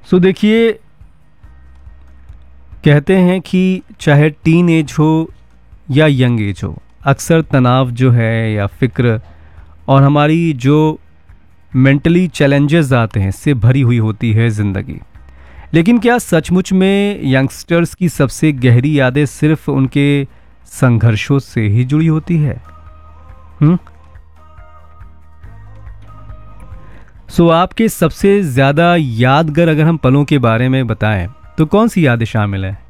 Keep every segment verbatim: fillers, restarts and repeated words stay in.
सो देखिए, कहते हैं कि चाहे टीन एज हो या यंग एज हो, अक्सर तनाव जो है या फिक्र और हमारी जो मेंटली चैलेंजेस आते हैं से भरी हुई होती है ज़िंदगी। लेकिन क्या सचमुच में यंगस्टर्स की सबसे गहरी यादें सिर्फ उनके संघर्षों से ही जुड़ी होती है? हम्म सो आपके सबसे ज़्यादा यादगार अगर हम पलों के बारे में बताएं तो कौन सी यादें शामिल हैं?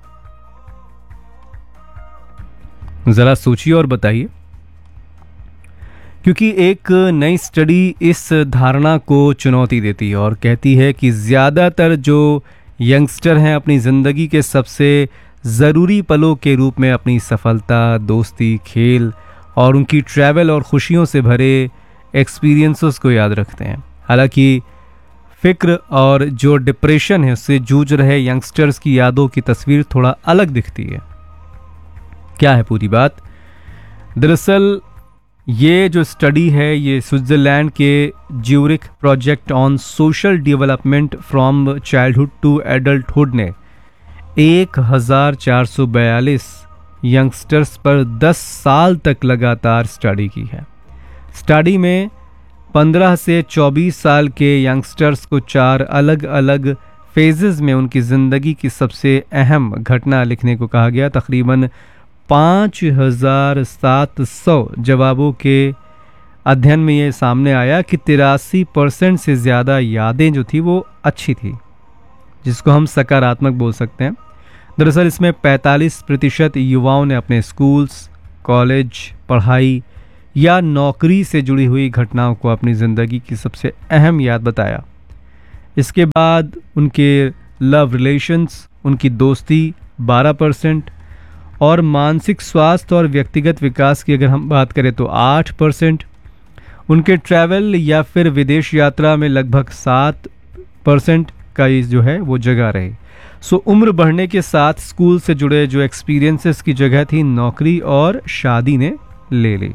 ज़रा सोचिए और बताइए, क्योंकि एक नई स्टडी इस धारणा को चुनौती देती है और कहती है कि ज़्यादातर जो यंगस्टर हैं अपनी ज़िंदगी के सबसे ज़रूरी पलों के रूप में अपनी सफलता, दोस्ती, खेल और उनकी ट्रैवल और खुशियों से भरे एक्सपीरियंसेस को याद रखते हैं। हालांकि फिक्र और जो डिप्रेशन है उससे जूझ रहे यंगस्टर्स की यादों की तस्वीर थोड़ा अलग दिखती है। क्या है पूरी बात? दरअसल ये जो स्टडी है ये स्विट्ज़रलैंड के Zurich project on social development from childhood to adulthood ने एक हज़ार चार सौ बयालीस यंगस्टर्स पर दस साल तक लगातार स्टडी की है। स्टडी में पंद्रह से चौबीस साल के यंगस्टर्स को चार अलग अलग फेजेस में उनकी ज़िंदगी की सबसे अहम घटना लिखने को कहा गया। तकरीबन पाँच हज़ार सात सौ जवाबों के अध्ययन में ये सामने आया कि तिरासी परसेंट से ज़्यादा यादें जो थी वो अच्छी थी, जिसको हम सकारात्मक बोल सकते हैं। दरअसल इसमें पैंतालीस प्रतिशत युवाओं ने अपने स्कूल्स, कॉलेज, पढ़ाई या नौकरी से जुड़ी हुई घटनाओं को अपनी ज़िंदगी की सबसे अहम याद बताया। इसके बाद उनके लव रिलेशंस, उनकी दोस्ती बारह परसेंट और मानसिक स्वास्थ्य और व्यक्तिगत विकास की अगर हम बात करें तो आठ परसेंट, उनके ट्रैवल या फिर विदेश यात्रा में लगभग सात परसेंट का ये जो है वो जगह रही। सो उम्र बढ़ने के साथ स्कूल से जुड़े जो एक्सपीरियंसेस की जगह थी नौकरी और शादी ने ले ली।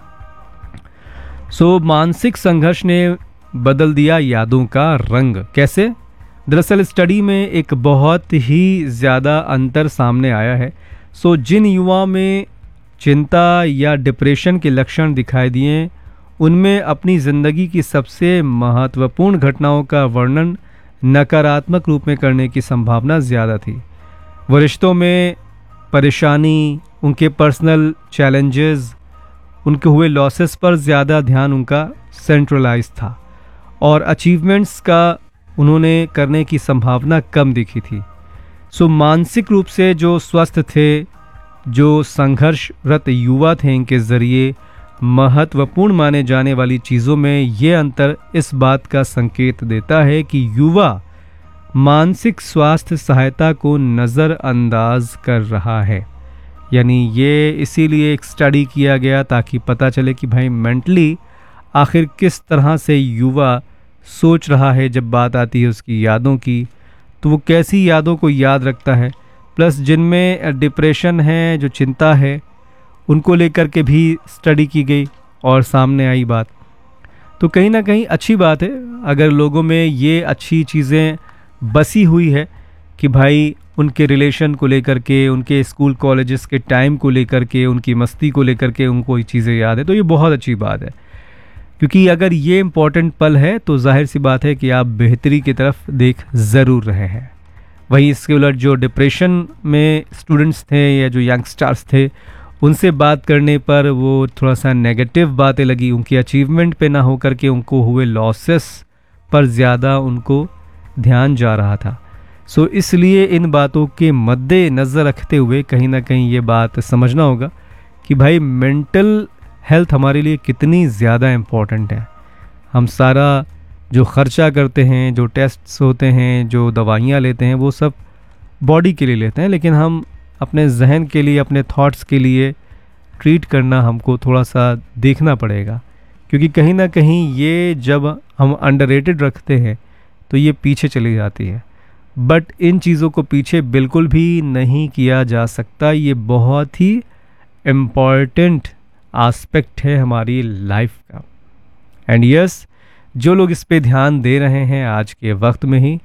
सो मानसिक संघर्ष ने बदल दिया यादों का रंग। कैसे? दरअसल स्टडी में एक बहुत ही ज़्यादा अंतर सामने आया है। सो जिन युवाओं में चिंता या डिप्रेशन के लक्षण दिखाई दिए उनमें अपनी ज़िंदगी की सबसे महत्वपूर्ण घटनाओं का वर्णन नकारात्मक रूप में करने की संभावना ज़्यादा थी। वो रिश्तों में परेशानी, उनके पर्सनल चैलेंजेस, उनके हुए लॉसेस पर ज़्यादा ध्यान उनका सेंट्रलाइज था और अचीवमेंट्स का उन्होंने करने की संभावना कम दिखी थी। सो मानसिक रूप से जो स्वस्थ थे, जो संघर्षरत युवा थे, इनके ज़रिए महत्वपूर्ण माने जाने वाली चीज़ों में ये अंतर इस बात का संकेत देता है कि युवा मानसिक स्वास्थ्य सहायता को नज़रअंदाज कर रहा है। यानी ये इसीलिए एक स्टडी किया गया ताकि पता चले कि भाई मेंटली आखिर किस तरह से युवा सोच रहा है। जब बात आती है उसकी यादों की तो वो कैसी यादों को याद रखता है, प्लस जिनमें डिप्रेशन है, जो चिंता है, उनको लेकर के भी स्टडी की गई और सामने आई बात। तो कहीं ना कहीं अच्छी बात है अगर लोगों में ये अच्छी चीज़ें बसी हुई है कि भाई उनके रिलेशन को लेकर के, उनके स्कूल कॉलेजेस के टाइम को लेकर के, उनकी मस्ती को लेकर के उनको ये चीज़ें याद है। तो ये बहुत अच्छी बात है, क्योंकि अगर ये इम्पॉर्टेंट पल है तो जाहिर सी बात है कि आप बेहतरी की तरफ देख ज़रूर रहे हैं। वहीं इसके उलट जो डिप्रेशन में स्टूडेंट्स थे या जो यंगस्टर्स थे उनसे बात करने पर वो थोड़ा सा नेगेटिव बातें लगी। उनकी अचीवमेंट पे ना हो करके उनको हुए लॉसेस पर ज़्यादा उनको ध्यान जा रहा था। सो इसलिए इन बातों के मद्देनज़र रखते हुए कहीं ना कहीं ये बात समझना होगा कि भाई मेंटल हेल्थ हमारे लिए कितनी ज़्यादा इम्पॉर्टेंट है। हम सारा जो ख़र्चा करते हैं, जो टेस्ट्स होते हैं, जो दवाइयाँ लेते हैं, वो सब बॉडी के लिए लेते हैं, लेकिन हम अपने जहन के लिए, अपने थॉट्स के लिए ट्रीट करना हमको थोड़ा सा देखना पड़ेगा, क्योंकि कहीं ना कहीं ये जब हम अंडररेटेड रखते हैं तो ये पीछे चली जाती है। बट इन चीज़ों को पीछे बिल्कुल भी नहीं किया जा सकता। ये बहुत ही इम्पॉर्टेंट आस्पेक्ट है हमारी लाइफ का। एंड यस, जो लोग इस पे ध्यान दे रहे हैं आज के वक्त में ही,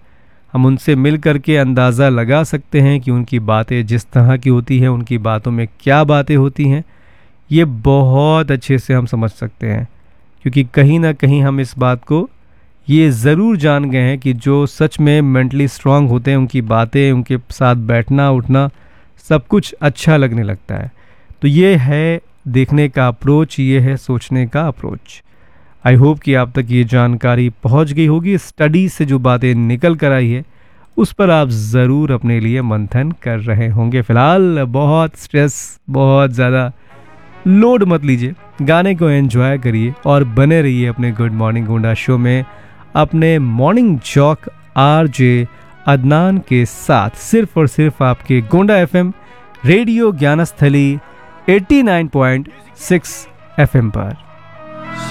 हम उनसे मिल कर के अंदाज़ा लगा सकते हैं कि उनकी बातें जिस तरह की होती हैं, उनकी बातों में क्या बातें होती हैं, ये बहुत अच्छे से हम समझ सकते हैं। क्योंकि कहीं ना कहीं हम इस बात को ये ज़रूर जान गए हैं कि जो सच में मेंटली स्ट्रांग होते हैं, उनकी बातें, उनके साथ बैठना उठना सब कुछ अच्छा लगने लगता है। तो ये है देखने का अप्रोच, ये है सोचने का अप्रोच। आई होप कि आप तक ये जानकारी पहुंच गई होगी। स्टडी से जो बातें निकल कर आई है उस पर आप ज़रूर अपने लिए मंथन कर रहे होंगे। फ़िलहाल बहुत स्ट्रेस, बहुत ज़्यादा लोड मत लीजिए, गाने को एंजॉय करिए और बने रहिए अपने गुड मॉर्निंग गोंडा शो में अपने मॉर्निंग जॉक आरजे अदनान के साथ, सिर्फ और सिर्फ आपके Gonda FM radio Gyansthali eighty nine point six FM पर।